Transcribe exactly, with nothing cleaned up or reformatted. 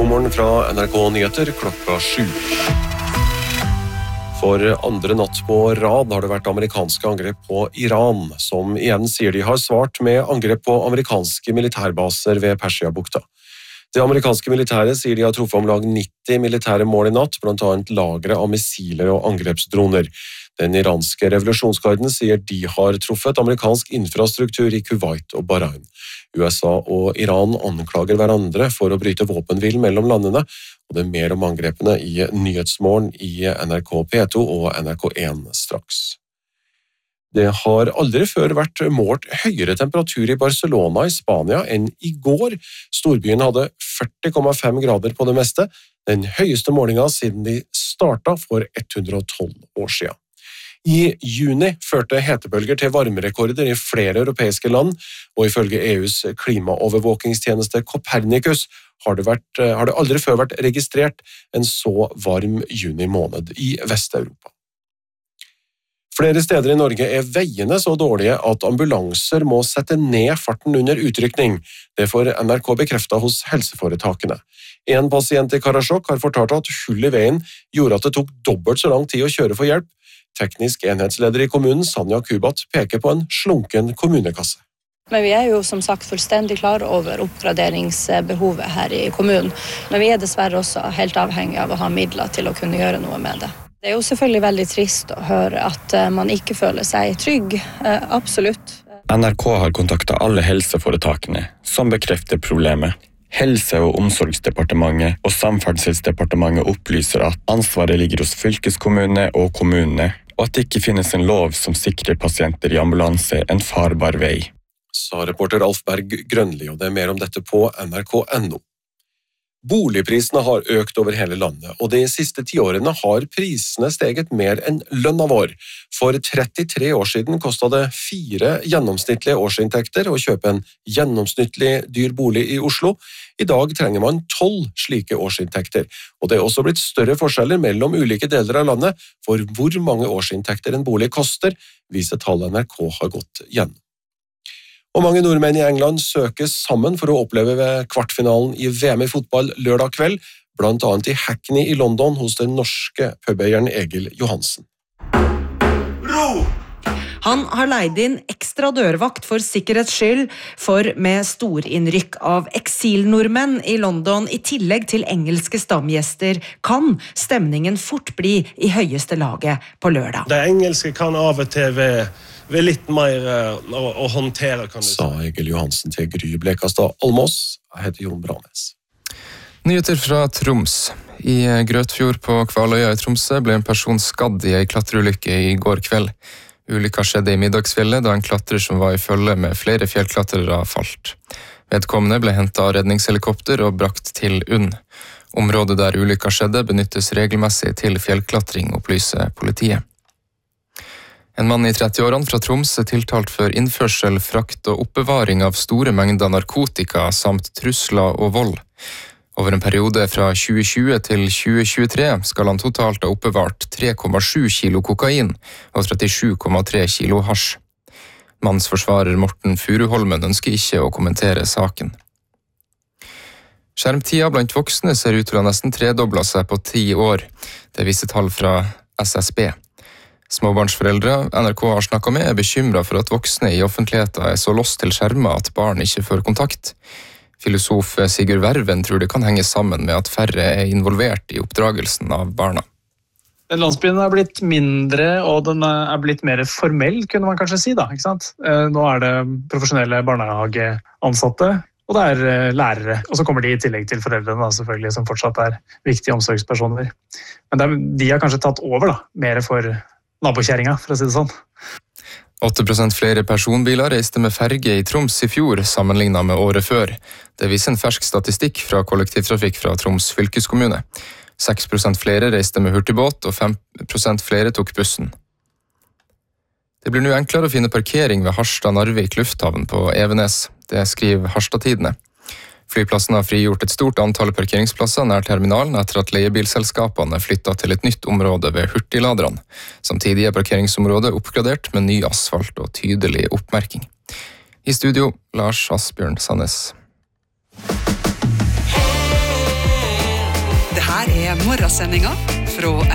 God morgen fra N R K Nyheter klokka sju. For andre natt på rad har det vært amerikanske angrep på Iran, som igjen sier de har svart med angrep på amerikanske militærbaser ved Persiabukta. Det amerikanske militæret sier de har truffet om lag nitti militære mål i natt, blant annet lagre av missiler og angrepsdroner. Den iranske revolusjonsgarden sier de har truffet amerikansk infrastruktur i Kuwait og Bahrain. U S A og Iran anklager hverandre for å bryte våpenhvilen mellom landene, og det er mer om angrepene i Nyhetsmorgen i N R K P to og N R K en straks. Det har aldri før vært målt høyere temperatur i Barcelona i Spania enn i går. Storbyen hadde førti komma fem grader på det meste, den høyeste målingen siden de startet for hundre og tolv år siden. I juni førte hetebølger til varmerekorder i flere europeiske land, og ifølge E U's klimaovervåkingstjeneste Copernicus har det, vært, har det aldri før vært registrert en så varm juni måned i Vest-Europa. Flere steder i Norge er veiene så dårlige at ambulanser må sette ned farten under utrykning. Det får N R K bekreftet hos helseforetakene. En pasient i Karasjok har fortalt at hull i veien gjorde at det tok dobbelt så lang tid å kjøre for hjelp. Teknisk enhetsleder i kommunen, Sanja Kubat, peker på en slunken kommunekasse. Men vi er jo som sagt fullstendig klar over oppgraderingsbehovet her i kommunen. Men vi er dessverre også helt avhengig av å ha midler til å kunne gjøre noe med det. Det er jo selvfølgelig veldig trist å høre at man ikke føler seg trygg, absolutt. N R K har kontaktet alle helseforetakene som bekrefter problemet. Helse- og omsorgsdepartementet og Samferdselsdepartementet opplyser at ansvaret ligger hos fylkeskommune og kommunene, og at det ikke finnes en lov som sikrer pasienter i ambulanse en farbar vei. Sa reporter Alf Berg Grønli, og det er mer om dette på N R K punktum no. Boligprisene har økt over hele landet, og de siste tiårene har prisene steget mer enn lønna vår. For trettitre år siden kostet det fire gjennomsnittlige årsinntekter å kjøpe en gjennomsnittlig dyr bolig i Oslo. I dag trenger man tolv slike årsinntekter, og det er også blitt større forskjeller mellom ulike deler av landet, for hvor mange årsinntekter en bolig koster, viser tall N R K har gått gjennom. Og mange nordmenn i England søkes sammen for å oppleve ved kvartfinalen i V M i fotball lørdag kveld, blant annet i Hackney i London hos den norske pubeieren Egil Johansen. Han har leid inn ekstra dørvakt for sikkerhets skyld, for med storinnrykk av eksilnordmenn i London i tillegg til engelske stamgjester, kan stemningen fort bli i høyeste laget på lørdag. Det engelske kan av og til være Vi er litt mer uh, å, å håndtere, kan du si. Sa Egil Johansen til Gry Blekastad Almås. Jeg heter Jon Branes. Nyheter fra Troms. I Grøtfjord på Kvaløya i Tromsø ble en person skadd i en klatreulykke i går kveld. Ulykka skjedde i middagsfjellet da en klatrer som var i følge med flere fjellklatrere falt. Vedkommende ble hentet av redningshelikopter og brakt til UNN. Området der ulykka skjedde benyttes regelmessig til fjellklatring, opplyser politiet. En mann i trettiårene fra Troms er tiltalt for innførsel, frakt og oppbevaring av store mengder narkotika samt trusler og vold. Over en periode fra tjue tjue til tjue tjuetre skal han totalt ha oppbevart tre komma sju kilo kokain og trettisju komma tre kilo hasj. Mannsforsvarer Morten Furuholmen ønsker ikke å kommentere saken. Skjermtida blant voksne ser ut til å nesten tredobla seg på ti år. Det viser tall fra S S B. Småbarnsforeldre N R K har snakket med er bekymret for at voksne i offentligheten er så låst til skjermer at barn ikke får kontakt. Filosof Sigurd Verven tror det kan henge sammen med at færre er involvert i oppdragelsen av barna. Landsbyen er blitt mindre, og den er blitt mer formell, kunne man kanskje si da, ikke sant? Nå er det profesjonelle barnehageansatte, og det er lærere. Og så kommer de i tillegg til foreldrene, da, selvfølgelig, som fortsatt er viktige omsorgspersoner. Men det er, de har kanskje tatt over da, mer for nabokjæringa, for å si det sånn. åtte prosent flere personbiler reiste med ferge i Troms i fjor, sammenlignet med året før. Det viser en fersk statistikk fra kollektivtrafikk fra Troms fylkeskommune. seks prosent flere reiste med hurtigbåt, og fem prosent flere tok bussen. Det blir nå enklere å finne parkering ved Harstad-Narvik lufthavn på Evenes. Det skriver Harstad-tidene. Flyplassen har frigjort et stort antall parkeringsplasser nær terminalen etter at leiebilselskapene flyttet til et nytt område ved hurtigladerne. Samtidig er parkeringsområdet oppgradert med ny asfalt og tydelig oppmerking. I studio, Lars Asbjørn Sandnes. er morgensendinga fra